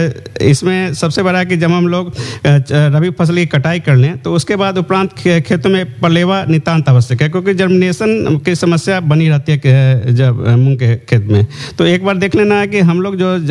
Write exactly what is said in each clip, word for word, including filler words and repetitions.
इसमें सबसे बड़ा है कि जब हम लोग रबी फसल की कटाई कर लें तो उसके बाद उपरांत खेतों में पलेवा नितांत आवश्यक है, क्योंकि जर्मिनेशन की समस्या बनी रहती है जब मूंग के खेत में। तो एक बार देख लेना है कि हम लोग जो ज,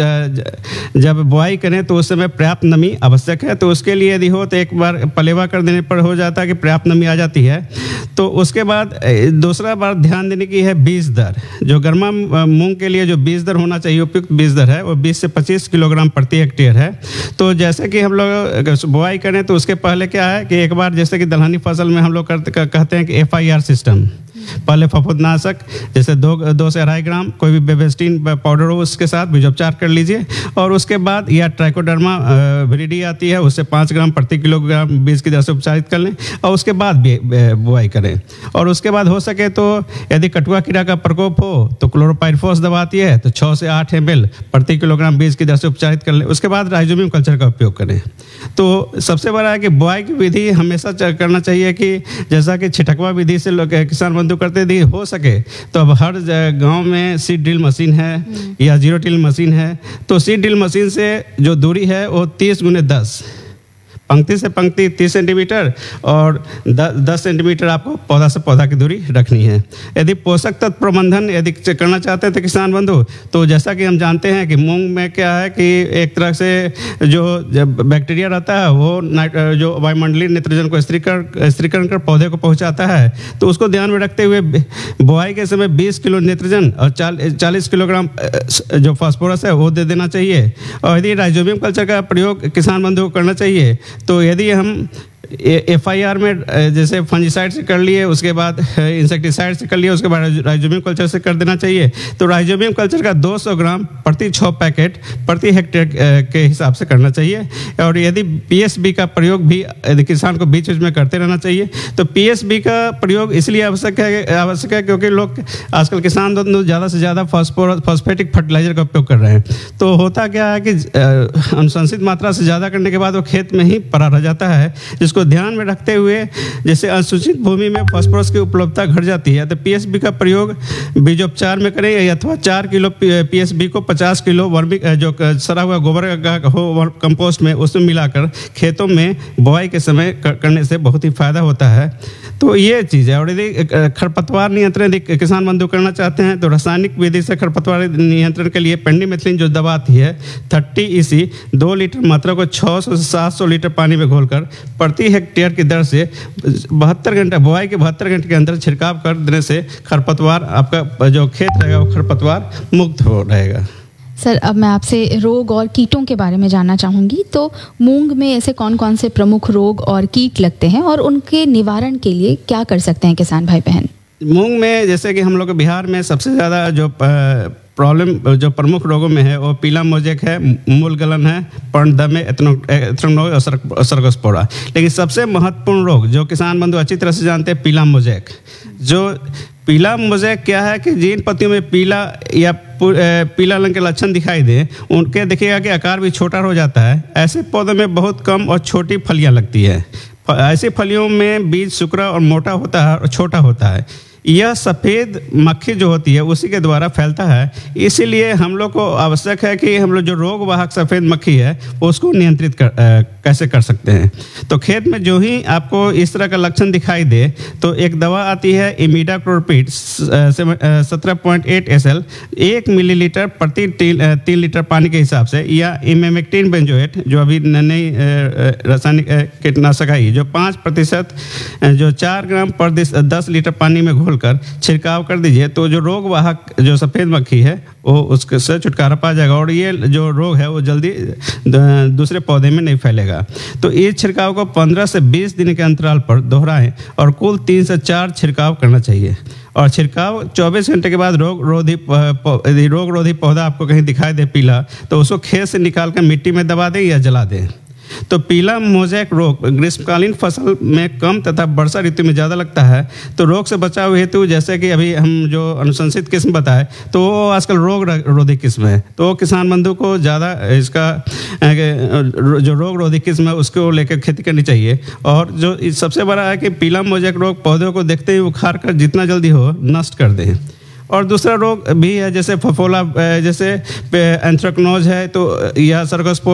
ज, जब बुआई करें तो उस समय पर्याप्त नमी आवश्यक है। तो उसके लिए यदि हो तो एक बार पलेवा कर देने पर हो जाता है कि पर्याप्त नमी आ जाती है। तो उसके बाद दूसरा बात ध्यान देने की है बीज दर। जो गर्मा मूंग के लिए जो बीज दर होना चाहिए, उपयुक्त बीज दर है, वो बीस से पच्चीस किलोग्राम प्रति हेक्टेयर है। तो जैसे कि हम लोग बुआई करें तो उसके पहले क्या है कि एक बार जैसे कि दलहनी फसल में हम लोग करते कहते हैं कि एफ आई आर सिस्टम, पहले फफूंदनाशक जैसे दो दो से अढ़ाई ग्राम कोई भी बेबेस्टिन पाउडर हो उसके साथ बीजोपचार कर लीजिए। और उसके बाद या ट्राइकोडर्मा विरिडी आती है, उससे पाँच ग्राम प्रति किलोग्राम बीज की दर से उपचारित कर लें और उसके बाद भी बुआई करें। और उसके बाद हो सके तो यदि कटुआ कीड़ा का प्रकोप हो तो क्लोरोपाइरिफॉस दवा आती है, तो छः से आठ एम एल प्रति किलोग्राम बीज की दर से उपचारित कर लें। उसके बाद राइजोबियम कल्चर का उपयोग करें। तो सबसे बड़ा है कि बुआई की विधि हमेशा करना चाहिए कि जैसा कि छिटकवा विधि से लोग किसान बंधु करते दी हो सके तो अब हर गांव में सीड ड्रिल मशीन है या जीरो टिल मशीन है। तो सीड ड्रिल मशीन से जो दूरी है वो तीस गुने दस, पंक्ति से पंक्ति तीस सेंटीमीटर और दस सेंटीमीटर आपको पौधा से पौधा की दूरी रखनी है। यदि पोषक तत्व प्रबंधन यदि करना चाहते हैं तो किसान बंधु, तो जैसा कि हम जानते हैं कि मूंग में क्या है कि एक तरह से जो बैक्टीरिया रहता है वो जो वायुमंडलीय नाइट्रोजन को स्थिरीकरण स्थिरीकरण कर पौधे को पहुंचाता है। तो उसको ध्यान में रखते हुए बुआई के समय बीस किलो नाइट्रोजन और चालीस किलोग्राम जो फास्फोरस है वो दे देना चाहिए। और यदि राइजोबियम कल्चर का प्रयोग किसान बंधु को करना चाहिए तो यदि हम एफ आई आर में जैसे फंजीसाइड से कर लिए, उसके बाद इंसेक्टिसाइड से कर लिए, उसके बाद राइजोबियम कल्चर से कर देना चाहिए। तो राइजोबियम कल्चर का दो सौ ग्राम प्रति छः पैकेट प्रति हेक्टेयर के हिसाब से करना चाहिए। और यदि पी एस बी का प्रयोग भी यदि किसान को बीच बीच में करते रहना चाहिए। तो पी एस बी का प्रयोग इसलिए आवश्यक है आवश्यक है क्योंकि लोग आजकल किसान ज़्यादा से ज़्यादा फॉस्फोरस फॉस्फेटिक फर्टिलाइजर का उपयोग कर रहे हैं। तो होता क्या है कि अनुशंसित मात्रा से ज़्यादा करने के बाद वो खेत में ही पड़ा रह जाता है, को ध्यान में रखते हुए जैसे अनुसूचित भूमि में फास्फोरस की उपलब्धता घट जाती है तो पी एस बी का प्रयोग बीजोपचार में करें, अथवा चार किलो पी एस बी को पचास किलो वर्मी जो सड़ा हुआ गोबर का हो कंपोस्ट में उसमें मिलाकर खेतों में बुआई के समय करने से बहुत ही फायदा होता है। तो ये चीज़ है। और यदि खरपतवार नियंत्रण यदि किसान बंधु करना चाहते हैं तो रासायनिक विधि से खरपतवार नियंत्रण के लिए पेंडिमेथिलिन जो दवा आती है थर्टी ई सी दो लीटर मात्रा को छः सौ से सात सौ लीटर पानी में घोलकर प्रति हेक्टेयर की दर से बहत्तर घंटे बुआई के बहत्तर घंटे के अंदर छिड़काव कर देने से खरपतवार आपका जो खेत रहेगा वो खरपतवार मुक्त हो रहेगा। सर, अब मैं आपसे रोग और कीटों के बारे में जानना चाहूँगी। तो मूंग में ऐसे कौन कौन से प्रमुख रोग और कीट लगते हैं और उनके निवारण के लिए क्या कर सकते हैं किसान भाई बहन? मूंग में जैसे कि हम लोग बिहार में सबसे ज़्यादा जो प्रॉब्लम जो प्रमुख रोगों में है वो पीला मोजेक है, मूल गलन है, पर्णदमे, एथ्रोनोज और सर्गोस्पोरा। लेकिन सबसे महत्वपूर्ण रोग जो किसान बंधु अच्छी तरह से जानते हैं पीला मोजेक। जो पीला मोजेक क्या है कि जिन पत्तियों में पीला या पीला रंग के लक्षण दिखाई दे उनके देखिएगा कि आकार भी छोटा हो जाता है। ऐसे पौधों में बहुत कम और छोटी फलियां लगती है। ऐसी फलियों में बीज सुकरा और मोटा होता है और छोटा होता है। यह सफ़ेद मक्खी जो होती है उसी के द्वारा फैलता है। इसीलिए हम लोग को आवश्यक है कि हम लोग जो रोग वाहक सफ़ेद मक्खी है उसको नियंत्रित कर आ, कैसे कर सकते हैं। तो खेत में जो ही आपको इस तरह का लक्षण दिखाई दे तो एक दवा आती है इमिडाक्लोप्रिड सत्रह पॉइंट आठ एस एल एक मिलीलीटर प्रति तीन लीटर पानी के हिसाब से, या इमेमेक्टिन बेंजोएट जो अभी नई रासायनिक कीटनाशक आई जो पाँच प्रतिशत जो चार ग्राम पर दस लीटर पानी में घोल कर छिड़काव कर दीजिए। तो जो रोग वाहक जो सफ़ेद मक्खी है वो उसके से छुटकारा पा जाएगा और ये जो रोग है वो जल्दी दूसरे पौधे में नहीं फैलेगा। तो इस छिड़काव को पंद्रह से बीस दिन के अंतराल पर दोहराएं और कुल तीन से चार छिड़काव करना चाहिए। और छिड़काव चौबीस घंटे के बाद रोग रोधी यदि रोग रोधी पौधा आपको कहीं दिखाई दे पीला तो उसको खेत से निकाल कर मिट्टी में दबा दें या जला दें। तो पीला मोजेक रोग ग्रीष्मकालीन फसल में कम तथा वर्षा ऋतु में ज़्यादा लगता है। तो रोग से बचाव हेतु जैसे कि अभी हम जो अनुशंसित किस्म बताए तो वो आजकल रोग रोधी किस्म है। तो किसान बंधु को ज़्यादा इसका जो रोग रोधी किस्म है उसको लेकर खेती करनी चाहिए। और जो सबसे बड़ा है कि पीला मोजेक रोग पौधों को देखते ही उखाड़ कर जितना जल्दी हो नष्ट कर दें। और दूसरा रोग भी है जैसे फफोला, जैसे एंथ्रेक्नोज है तो यह सर्गोस्पोरा